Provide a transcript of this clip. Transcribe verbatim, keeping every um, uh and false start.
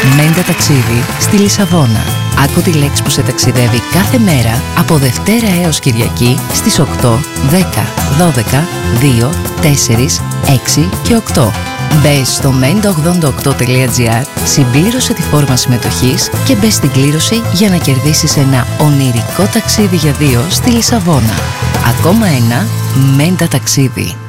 Μέντα ταξίδι στη Λισαβόνα. Άκου τη λέξη που σε ταξιδεύει κάθε μέρα από Δευτέρα έως Κυριακή στις οκτώ, δέκα, δώδεκα, δύο, τέσσερα, έξι και οκτώ. Μπες στο μέντα ογδόντα οκτώ τελεία τζι άρ, συμπλήρωσε τη φόρμα συμμετοχής και μπες στην κλήρωση για να κερδίσεις ένα ονειρικό ταξίδι για δύο στη Λισαβόνα. Ακόμα ένα Μέντα ταξίδι.